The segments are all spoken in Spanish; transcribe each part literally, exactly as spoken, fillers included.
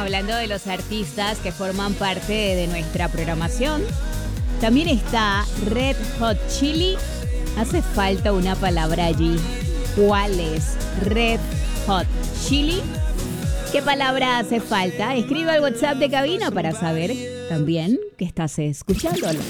hablando de los artistas que forman parte de nuestra programación, también está Red Hot Chili. Hace falta una palabra allí. ¿Cuál es? Red Hot Chili. ¿Qué palabra hace falta? Escribe al WhatsApp de cabina para saber también que estás escuchándolo.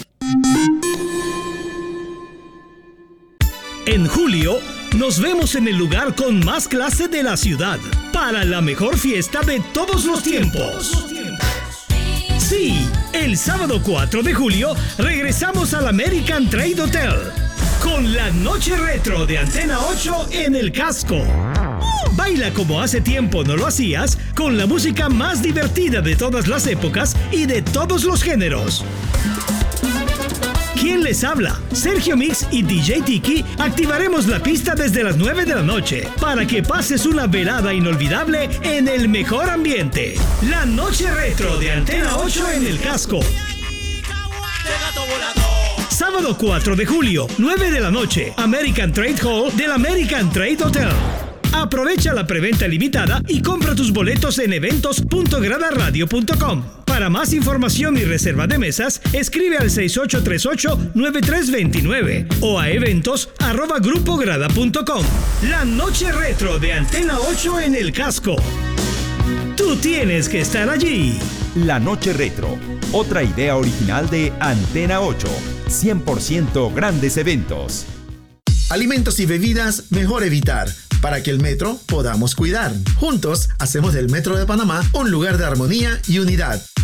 En julio, nos vemos en el lugar con más clase de la ciudad para la mejor fiesta de todos los tiempos. Sí, el sábado cuatro de julio regresamos al American Trade Hotel con la noche retro de Antena ocho en el casco. Baila como hace tiempo no lo hacías con la música más divertida de todas las épocas y de todos los géneros. ¿Quién les habla? Sergio Mix y D J Tiki activaremos la pista desde las nueve de la noche para que pases una velada inolvidable en el mejor ambiente. La noche retro de Antena ocho en el casco. Sábado cuatro de julio, nueve de la noche, American Trade Hall del American Trade Hotel. Aprovecha la preventa limitada y compra tus boletos en eventos punto grada radio punto com. Para más información y reserva de mesas, escribe al seis ocho tres ocho nueve tres dos nueve o a eventos arroba grupo grada punto com. La noche retro de Antena ocho en el casco. Tú tienes que estar allí. La noche retro, otra idea original de Antena ocho. cien por ciento grandes eventos. Alimentos y bebidas, mejor evitar, para que el metro podamos cuidar. Juntos hacemos del Metro de Panamá un lugar de armonía y unidad.